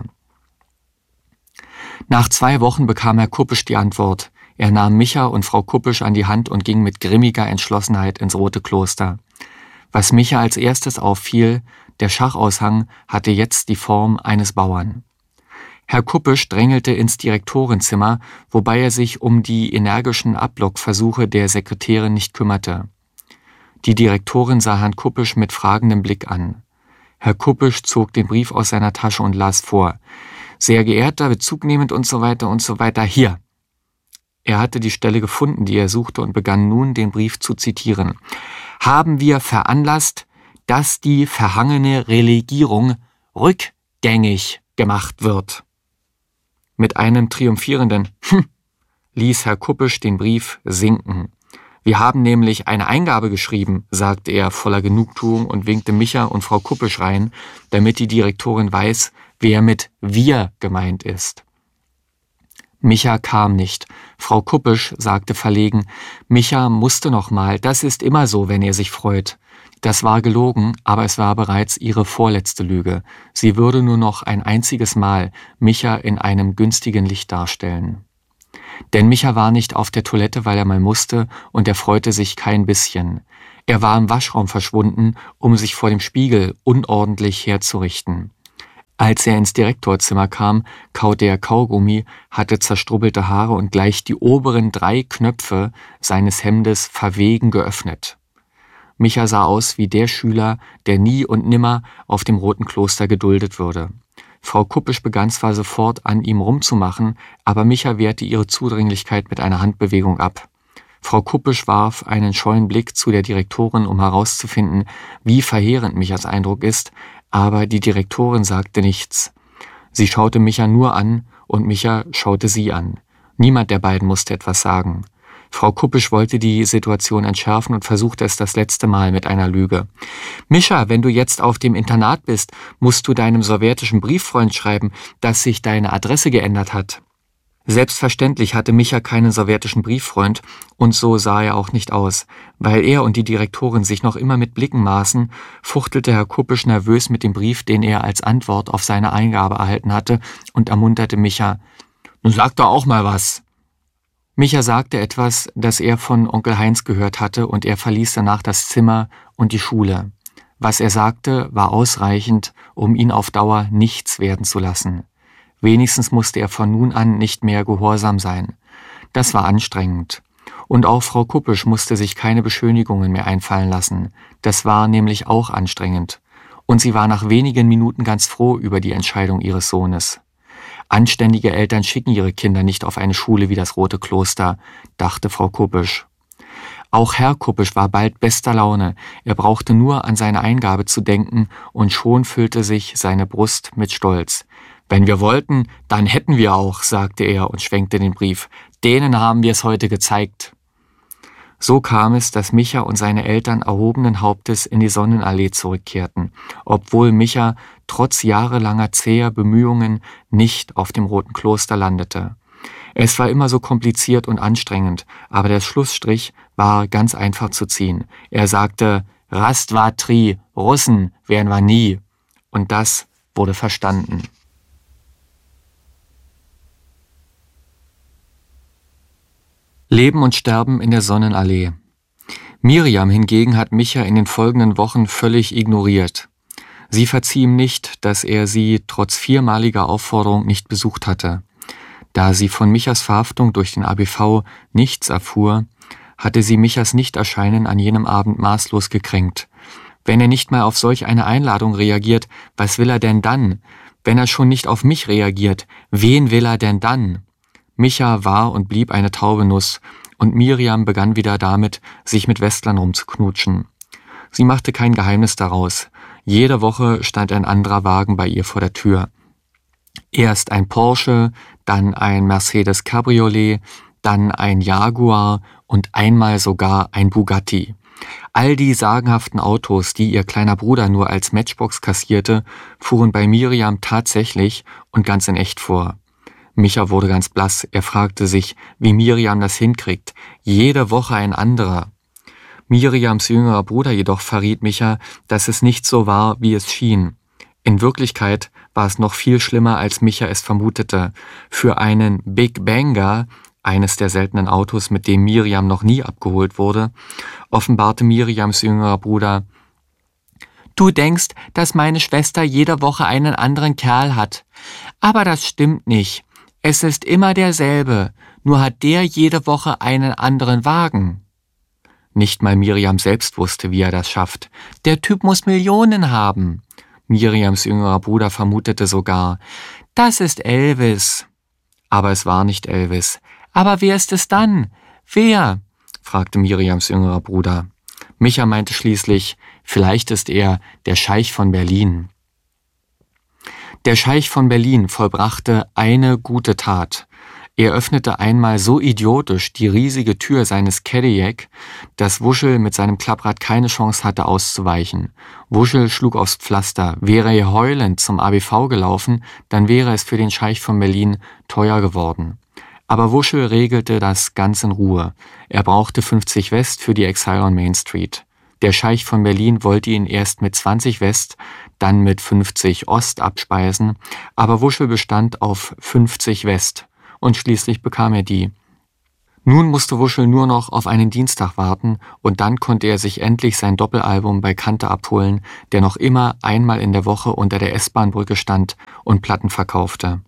Speaker 1: Nach 2 Wochen bekam Herr Kuppisch die Antwort. Er nahm Micha und Frau Kuppisch an die Hand und ging mit grimmiger Entschlossenheit ins Rote Kloster. Was Micha als erstes auffiel: Der Schachaushang hatte jetzt die Form eines Bauern. Herr Kuppisch drängelte ins Direktorenzimmer, wobei er sich um die energischen Ablockversuche der Sekretärin nicht kümmerte. Die Direktorin sah Herrn Kuppisch mit fragendem Blick an. Herr Kuppisch zog den Brief aus seiner Tasche und las vor. »Sehr geehrter, bezugnehmend und so weiter, hier.« Er hatte die Stelle gefunden, die er suchte, und begann nun, den Brief zu zitieren. »Haben wir veranlasst, dass die verhangene Relegierung rückgängig gemacht wird.« Mit einem triumphierenden ließ Herr Kuppisch den Brief sinken. Wir haben nämlich eine Eingabe geschrieben, sagte er voller Genugtuung und winkte Micha und Frau Kuppisch rein, damit die Direktorin weiß, wer mit wir gemeint ist. Micha kam nicht. Frau Kuppisch sagte verlegen, Micha musste noch mal, das ist immer so, wenn er sich freut. Das war gelogen, aber es war bereits ihre vorletzte Lüge. Sie würde nur noch ein einziges Mal Micha in einem günstigen Licht darstellen. Denn Micha war nicht auf der Toilette, weil er mal musste, und er freute sich kein bisschen. Er war im Waschraum verschwunden, um sich vor dem Spiegel unordentlich herzurichten. Als er ins Direktorzimmer kam, kaute er Kaugummi, hatte zerstrubbelte Haare und gleich die oberen 3 Knöpfe seines Hemdes verwegen geöffnet. Micha sah aus wie der Schüler, der nie und nimmer auf dem Roten Kloster geduldet würde. Frau Kuppisch begann zwar sofort an ihm rumzumachen, aber Micha wehrte ihre Zudringlichkeit mit einer Handbewegung ab. Frau Kuppisch warf einen scheuen Blick zu der Direktorin, um herauszufinden, wie verheerend Michas Eindruck ist, aber die Direktorin sagte nichts. Sie schaute Micha nur an und Micha schaute sie an. Niemand der beiden musste etwas sagen. Frau Kuppisch wollte die Situation entschärfen und versuchte es das letzte Mal mit einer Lüge. Micha, wenn du jetzt auf dem Internat bist, musst du deinem sowjetischen Brieffreund schreiben, dass sich deine Adresse geändert hat. Selbstverständlich hatte Micha keinen sowjetischen Brieffreund und so sah er auch nicht aus. Weil er und die Direktorin sich noch immer mit Blicken maßen, fuchtelte Herr Kuppisch nervös mit dem Brief, den er als Antwort auf seine Eingabe erhalten hatte, und ermunterte Micha. Nun sag doch auch mal was. Micha sagte etwas, das er von Onkel Heinz gehört hatte, und er verließ danach das Zimmer und die Schule. Was er sagte, war ausreichend, um ihn auf Dauer nichts werden zu lassen. Wenigstens musste er von nun an nicht mehr gehorsam sein. Das war anstrengend. Und auch Frau Kuppisch musste sich keine Beschönigungen mehr einfallen lassen. Das war nämlich auch anstrengend. Und sie war nach wenigen Minuten ganz froh über die Entscheidung ihres Sohnes. Anständige Eltern schicken ihre Kinder nicht auf eine Schule wie das Rote Kloster, dachte Frau Kuppisch. Auch Herr Kuppisch war bald bester Laune. Er brauchte nur an seine Eingabe zu denken und schon füllte sich seine Brust mit Stolz. Wenn wir wollten, dann hätten wir auch, sagte er und schwenkte den Brief. Denen haben wir es heute gezeigt. So kam es, dass Micha und seine Eltern erhobenen Hauptes in die Sonnenallee zurückkehrten, obwohl Micha trotz jahrelanger zäher Bemühungen nicht auf dem Roten Kloster landete. Es war immer so kompliziert und anstrengend, aber der Schlussstrich war ganz einfach zu ziehen. Er sagte, Rastvatri, Russen wären wir nie. Und das wurde verstanden. Leben und Sterben in der Sonnenallee. Miriam hingegen hat Micha in den folgenden Wochen völlig ignoriert. Sie verzieh ihm nicht, dass er sie trotz 4-maliger Aufforderung nicht besucht hatte. Da sie von Michas Verhaftung durch den ABV nichts erfuhr, hatte sie Michas Nichterscheinen an jenem Abend maßlos gekränkt. Wenn er nicht mal auf solch eine Einladung reagiert, was will er denn dann? Wenn er schon nicht auf mich reagiert, wen will er denn dann? Micha war und blieb eine taube Nuss, und Miriam begann wieder damit, sich mit Westlern rumzuknutschen. Sie machte kein Geheimnis daraus. Jede Woche stand ein anderer Wagen bei ihr vor der Tür. Erst ein Porsche, dann ein Mercedes Cabriolet, dann ein Jaguar und einmal sogar ein Bugatti. All die sagenhaften Autos, die ihr kleiner Bruder nur als Matchbox kassierte, fuhren bei Miriam tatsächlich und ganz in echt vor. Micha wurde ganz blass. Er fragte sich, wie Miriam das hinkriegt. Jede Woche ein anderer. Miriams jüngerer Bruder jedoch verriet Micha, dass es nicht so war, wie es schien. In Wirklichkeit war es noch viel schlimmer, als Micha es vermutete. Für einen Big Banger, eines der seltenen Autos, mit dem Miriam noch nie abgeholt wurde, offenbarte Miriams jüngerer Bruder: Du denkst, dass meine Schwester jede Woche einen anderen Kerl hat. Aber das stimmt nicht. Es ist immer derselbe, nur hat der jede Woche einen anderen Wagen. Nicht mal Miriam selbst wusste, wie er das schafft. Der Typ muss Millionen haben. Miriams jüngerer Bruder vermutete sogar, das ist Elvis. Aber es war nicht Elvis. Aber wer ist es dann? Wer? Fragte Miriams jüngerer Bruder. Micha meinte schließlich, vielleicht ist er der Scheich von Berlin. Der Scheich von Berlin vollbrachte eine gute Tat. Er öffnete einmal so idiotisch die riesige Tür seines Cadillac, dass Wuschel mit seinem Klapprad keine Chance hatte auszuweichen. Wuschel schlug aufs Pflaster. Wäre er heulend zum ABV gelaufen, dann wäre es für den Scheich von Berlin teuer geworden. Aber Wuschel regelte das ganz in Ruhe. Er brauchte 50 West für die Exile on Main Street. Der Scheich von Berlin wollte ihn erst mit 20 West, dann mit 50 Ost abspeisen, aber Wuschel bestand auf 50 West und schließlich bekam er die. Nun musste Wuschel nur noch auf einen Dienstag warten und dann konnte er sich endlich sein Doppelalbum bei Kante abholen, der noch immer einmal in der Woche unter der S-Bahn-Brücke stand und Platten verkaufte.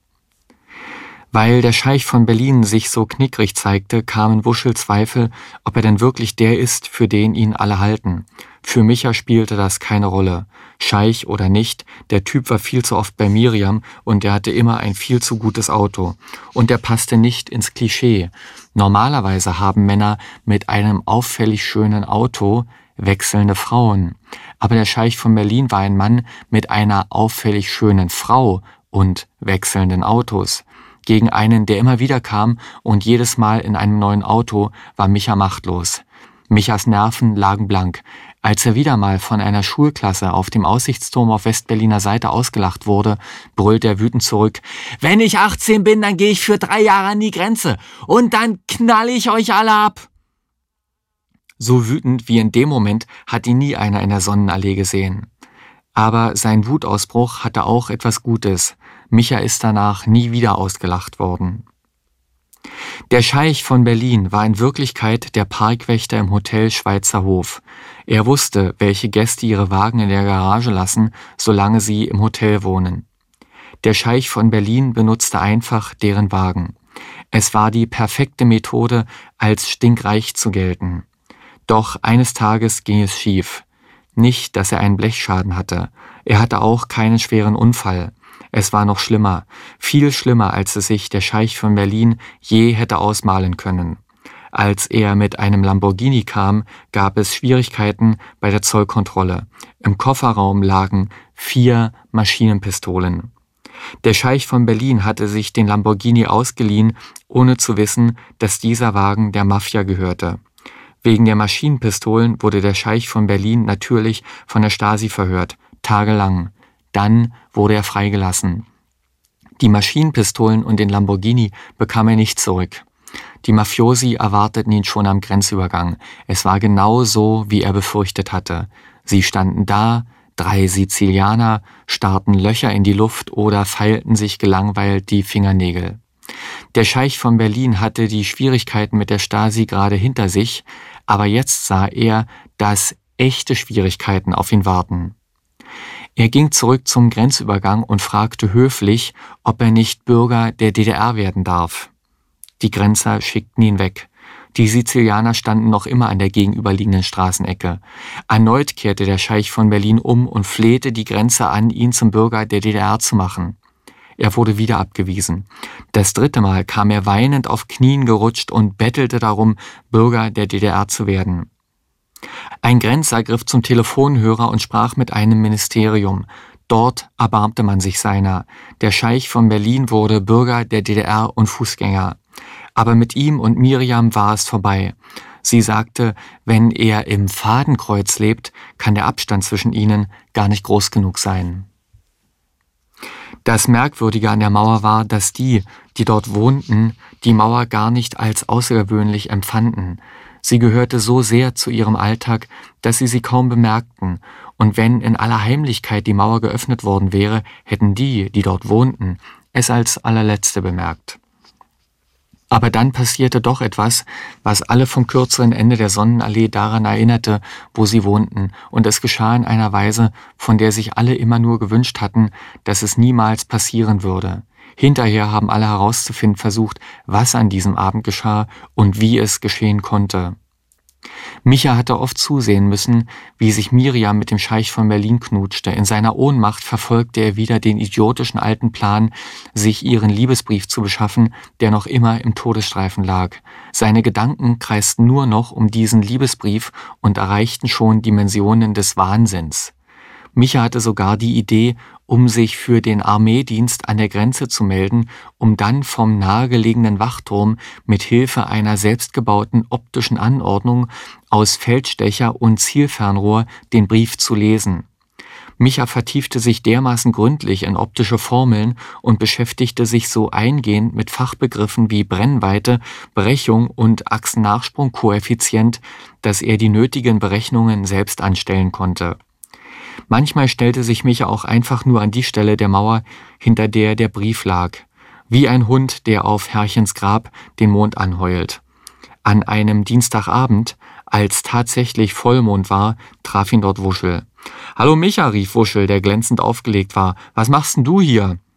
Speaker 1: Weil der Scheich von Berlin sich so knickrig zeigte, kamen Wuschel Zweifel, ob er denn wirklich der ist, für den ihn alle halten. Für Micha spielte das keine Rolle. Scheich oder nicht, der Typ war viel zu oft bei Miriam und er hatte immer ein viel zu gutes Auto. Und er passte nicht ins Klischee. Normalerweise haben Männer mit einem auffällig schönen Auto wechselnde Frauen. Aber der Scheich von Berlin war ein Mann mit einer auffällig schönen Frau und wechselnden Autos. Gegen einen, der immer wieder kam und jedes Mal in einem neuen Auto, war Micha machtlos. Michas Nerven lagen blank. Als er wieder mal von einer Schulklasse auf dem Aussichtsturm auf Westberliner Seite ausgelacht wurde, brüllte er wütend zurück: »Wenn ich 18 bin, dann gehe ich für 3 Jahre an die Grenze und dann knall ich euch alle ab!« So wütend wie in dem Moment hat ihn nie einer in der Sonnenallee gesehen. Aber sein Wutausbruch hatte auch etwas Gutes. Micha ist danach nie wieder ausgelacht worden. Der Scheich von Berlin war in Wirklichkeit der Parkwächter im Hotel Schweizer Hof. Er wusste, welche Gäste ihre Wagen in der Garage lassen, solange sie im Hotel wohnen. Der Scheich von Berlin benutzte einfach deren Wagen. Es war die perfekte Methode, als stinkreich zu gelten. Doch eines Tages ging es schief. Nicht, dass er einen Blechschaden hatte. Er hatte auch keinen schweren Unfall. Es war noch schlimmer, viel schlimmer, als es sich der Scheich von Berlin je hätte ausmalen können. Als er mit einem Lamborghini kam, gab es Schwierigkeiten bei der Zollkontrolle. Im Kofferraum lagen 4 Maschinenpistolen. Der Scheich von Berlin hatte sich den Lamborghini ausgeliehen, ohne zu wissen, dass dieser Wagen der Mafia gehörte. Wegen der Maschinenpistolen wurde der Scheich von Berlin natürlich von der Stasi verhört, tagelang. Dann wurde er freigelassen. Die Maschinenpistolen und den Lamborghini bekam er nicht zurück. Die Mafiosi erwarteten ihn schon am Grenzübergang. Es war genau so, wie er befürchtet hatte. Sie standen da, 3 Sizilianer, starrten Löcher in die Luft oder feilten sich gelangweilt die Fingernägel. Der Scheich von Berlin hatte die Schwierigkeiten mit der Stasi gerade hinter sich, aber jetzt sah er, dass echte Schwierigkeiten auf ihn warten. Er ging zurück zum Grenzübergang und fragte höflich, ob er nicht Bürger der DDR werden darf. Die Grenzer schickten ihn weg. Die Sizilianer standen noch immer an der gegenüberliegenden Straßenecke. Erneut kehrte der Scheich von Berlin um und flehte die Grenzer an, ihn zum Bürger der DDR zu machen. Er wurde wieder abgewiesen. Das 3. Mal kam er weinend auf Knien gerutscht und bettelte darum, Bürger der DDR zu werden. Ein Grenzer griff zum Telefonhörer und sprach mit einem Ministerium. Dort erbarmte man sich seiner. Der Scheich von Berlin wurde Bürger der DDR und Fußgänger. Aber mit ihm und Miriam war es vorbei. Sie sagte, wenn er im Fadenkreuz lebt, kann der Abstand zwischen ihnen gar nicht groß genug sein. Das Merkwürdige an der Mauer war, dass die dort wohnten, die Mauer gar nicht als außergewöhnlich empfanden. Sie gehörte so sehr zu ihrem Alltag, dass sie kaum bemerkten, und wenn in aller Heimlichkeit die Mauer geöffnet worden wäre, hätten die dort wohnten, es als allerletzte bemerkt. Aber dann passierte doch etwas, was alle vom kürzeren Ende der Sonnenallee daran erinnerte, wo sie wohnten, und es geschah in einer Weise, von der sich alle immer nur gewünscht hatten, dass es niemals passieren würde. Hinterher haben alle herauszufinden versucht, was an diesem Abend geschah und wie es geschehen konnte. Micha hatte oft zusehen müssen, wie sich Miriam mit dem Scheich von Berlin knutschte. In seiner Ohnmacht verfolgte er wieder den idiotischen alten Plan, sich ihren Liebesbrief zu beschaffen, der noch immer im Todesstreifen lag. Seine Gedanken kreisten nur noch um diesen Liebesbrief und erreichten schon Dimensionen des Wahnsinns. Micha hatte sogar die Idee, um sich für den Armeedienst an der Grenze zu melden, um dann vom nahegelegenen Wachturm mit Hilfe einer selbstgebauten optischen Anordnung aus Feldstecher und Zielfernrohr den Brief zu lesen. Micha vertiefte sich dermaßen gründlich in optische Formeln und beschäftigte sich so eingehend mit Fachbegriffen wie Brennweite, Brechung und Achsennachsprungkoeffizient, dass er die nötigen Berechnungen selbst anstellen konnte. Manchmal stellte sich Micha auch einfach nur an die Stelle der Mauer, hinter der der Brief lag, wie ein Hund, der auf Herrchens Grab den Mond anheult. An einem Dienstagabend, als tatsächlich Vollmond war, traf ihn dort Wuschel. »Hallo Micha«, rief Wuschel, der glänzend aufgelegt war. »Was machst denn du hier?«